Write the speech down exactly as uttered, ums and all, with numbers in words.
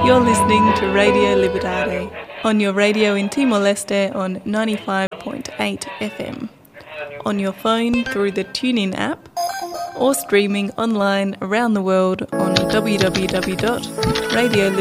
You're listening to Radio Libertad on your radio in Timor-Leste on ninety-five point eight F M, on your phone through the TuneIn app, or streaming online around the world on w w w dot radio